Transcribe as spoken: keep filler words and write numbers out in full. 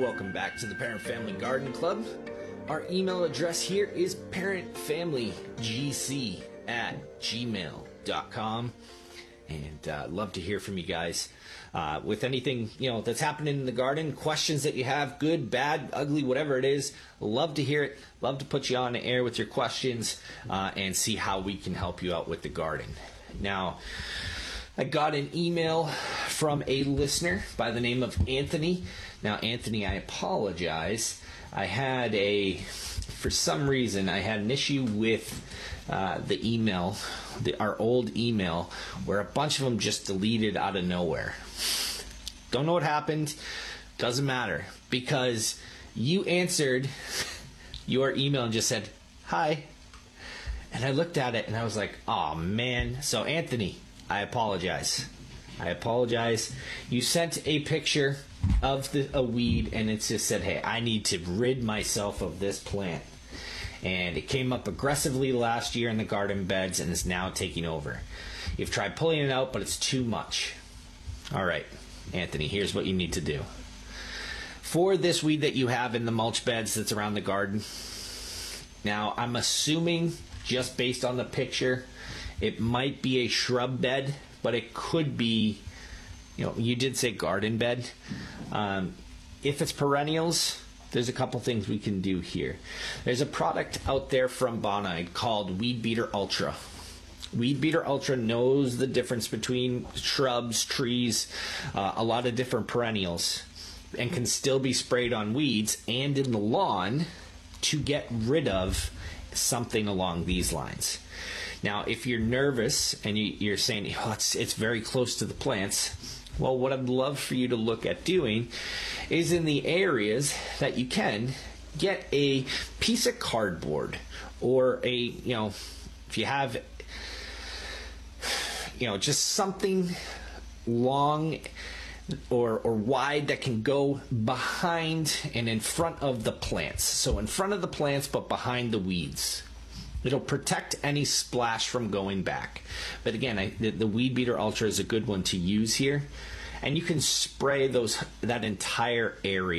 Welcome back to the Parent Family Garden Club. Our email address here is parentfamilygc at gmail dot com, and uh, love to hear from you guys uh, with anything you know that's happening in the garden, questions that you have, good, bad, ugly, whatever it is. Love to hear it. Love to put you on the air with your questions uh, and see how we can help you out with the garden. Now, I got an email from a listener by the name of Anthony. Now, Anthony, I apologize. I had a, for some reason, I had an issue with uh, the email, the, our old email, where a bunch of them just deleted out of nowhere. Don't know what happened. Doesn't matter, because you answered your email and just said, hi. And I looked at it and I was like, oh, man. So, Anthony, I apologize. I apologize. You sent a picture of the, a weed, and it just said, hey, I need to rid myself of this plant. And it came up aggressively last year in the garden beds and is now taking over. You've tried pulling it out, but it's too much. All right, Anthony, here's what you need to do. For this weed that you have in the mulch beds that's around the garden, now I'm assuming, just based on the picture, it might be a shrub bed, but it could be, you know, you did say garden bed. Um, if it's perennials, there's a couple things we can do here. There's a product out there from Bonide called Weed Beater Ultra. Weed Beater Ultra knows the difference between shrubs, trees, uh, a lot of different perennials, and can still be sprayed on weeds and in the lawn to get rid of something along these lines. Now, if you're nervous and you, you're saying, oh, it's, it's very close to the plants, well, what I'd love for you to look at doing is in the areas that you can, get a piece of cardboard or a, you know, if you have, you know, just something long or, or wide that can go behind and in front of the plants. So in front of the plants, but behind the weeds. It'll protect any splash from going back. But again, I, the, the Weed Beater Ultra is a good one to use here. And you can spray those that entire area.